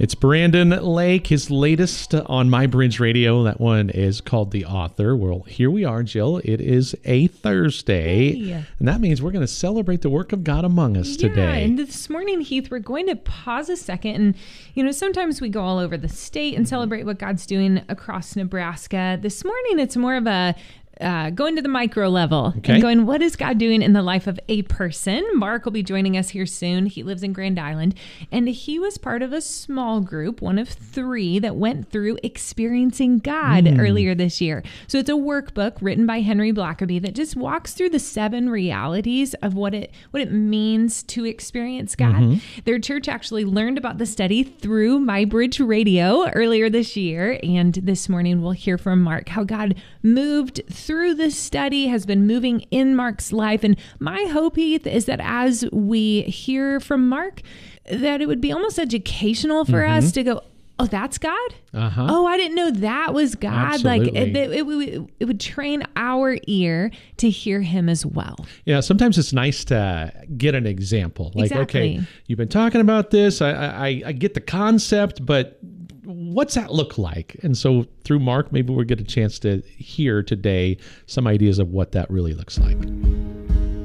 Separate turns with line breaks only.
It's Brandon Lake, his latest on My Bridge Radio. That one is called The Author. Well, here we are, Jill. It is a Thursday, and that means we're going to celebrate the work of God among us today.
And this morning, Heath, we're going to pause a second. And, sometimes we go all over the state and celebrate what God's doing across Nebraska. This morning, it's more of a going to the micro level and going, what is God doing in the life of a person? Mark will be joining us here soon. He lives in Grand Island, and he was part of a small group, one of 3 that went through Experiencing God earlier this year. So it's a workbook written by Henry Blackaby that just walks through the 7 realities of what it means to experience God. Their church actually learned about the study through My Bridge Radio earlier this year, and this morning we'll hear from Mark how God moved through this study, has been moving in Mark's life. And my hope, Heath, is that as we hear from Mark, that it would be almost educational for us to go, oh, that's God? Oh, I didn't know that was God.
Absolutely.
Like it would train our ear to hear him as well.
Yeah, sometimes it's nice to get an example. Like, okay, you've been talking about this. I get the concept, but what's that look like? And so through Mark, maybe we'll get a chance to hear today some ideas of what that really looks like.